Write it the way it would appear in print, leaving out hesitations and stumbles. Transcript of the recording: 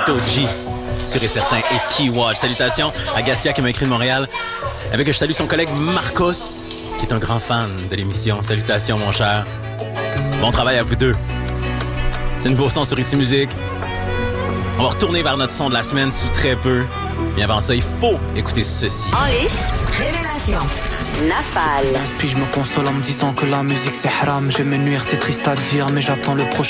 Doji, sûr et certain, et Keywatch. Salutations à Gassia qui m'a écrit de Montréal. Avec que je salue son collègue Marcos, qui est un grand fan de l'émission. Salutations, mon cher. Bon travail à vous deux. C'est un nouveau son sur Ici Musique. On va retourner vers notre son de la semaine sous très peu. Mais avant ça, il faut écouter ceci. En lice, révélation. Nafal. Puis je me console en me disant que la musique c'est haram. Je vais me nuire, c'est triste à dire, mais j'attends le prochain.